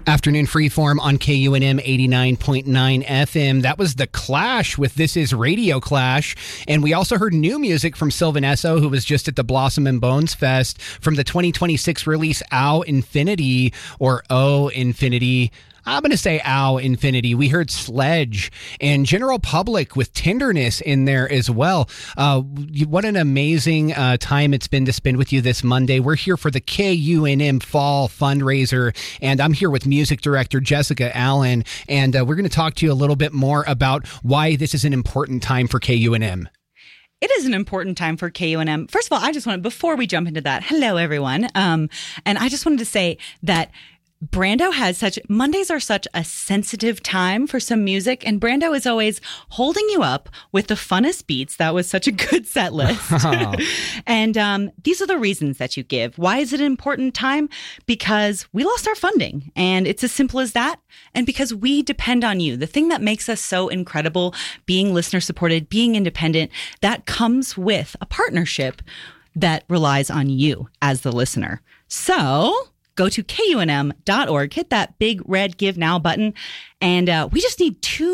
Afternoon Freeform on KUNM 89.9 FM. That was The Clash with This Is Radio Clash. And we also heard new music from Sylvan Esso, who was just at the Blossom and Bones Fest, from the 2026 release Ow Infinity, or O Infinity. I'm going to say Ow Infinity. We heard Sledge and General Public with Tenderness in there as well. What an amazing time it's been to spend with you this Monday. We're here for the KUNM Fall Fundraiser, and I'm here with music director Jessica Allen, and we're going to talk to you a little bit more about why this is an important time for KUNM. It is an important time for KUNM. First of all, I just wanted, before we jump into that, hello, everyone. And I just wanted to say that Brando Mondays are such a sensitive time for some music, and Brando is always holding you up with the funnest beats. That was such a good set list. And these are the reasons that you give. Why is it an important time? Because we lost our funding, and it's as simple as that. And because we depend on you. The thing that makes us so incredible, being listener supported, being independent, that comes with a partnership that relies on you as the listener. So go to KUNM.org, hit that big red Give Now button, and we just need 2